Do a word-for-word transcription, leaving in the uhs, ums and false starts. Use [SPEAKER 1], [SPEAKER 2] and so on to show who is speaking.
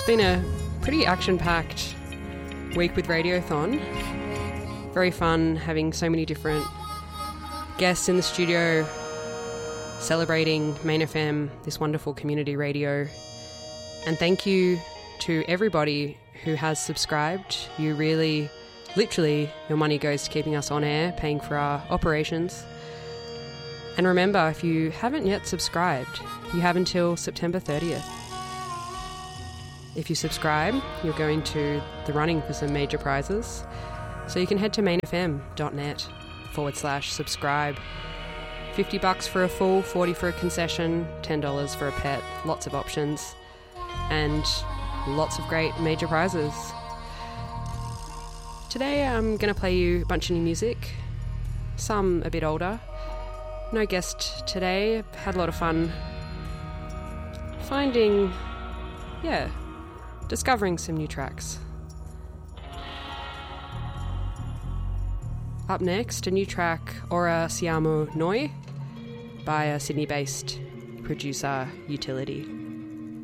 [SPEAKER 1] It's been a pretty action-packed week with Radiothon. Very fun having so many different guests in the studio celebrating Main F M, this wonderful community radio. And thank you to everybody who has subscribed. You really, literally, your money goes to keeping us on air, paying for our operations. And remember, if you haven't yet subscribed, you have until September thirtieth. If you subscribe, you're going to the running for some major prizes. So you can head to mainfm.net forward slash subscribe. fifty bucks for a full, forty for a concession, ten dollars for a pet. Lots of options. And lots of great major prizes. Today I'm going to play you a bunch of new music. Some a bit older. No guest today. I've had a lot of fun finding, yeah, discovering some new tracks. Up next, a new track, Ora Siamo Noi, by a Sydney-based producer, Utility.